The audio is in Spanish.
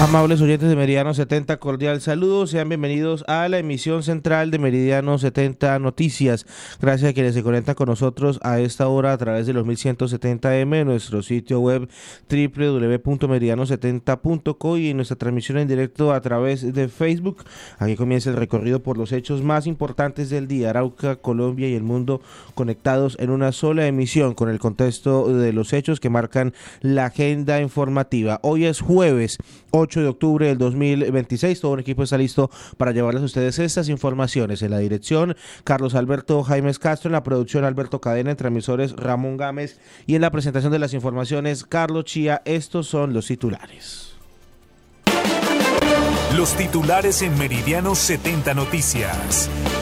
Amables oyentes de Meridiano 70, cordial saludo, sean bienvenidos a la emisión central de Meridiano 70 Noticias. Gracias a quienes se conectan con nosotros a esta hora a través de los 1170M, nuestro sitio web www.meridiano70.co y en nuestra transmisión en directo a través de Facebook. Aquí comienza el recorrido por los hechos más importantes del día, Arauca, Colombia y el mundo conectados en una sola emisión con el contexto de los hechos que marcan la agenda informativa. Hoy es jueves 8 de octubre del 2026, todo un equipo está listo para llevarles a ustedes estas informaciones. En la dirección, Carlos Alberto Jaimes Castro, en la producción, Alberto Cadena, en transmisores, Ramón Gámez, y en la presentación de las informaciones, Carlos Chía. Estos son los titulares. Los titulares en Meridiano 70 Noticias.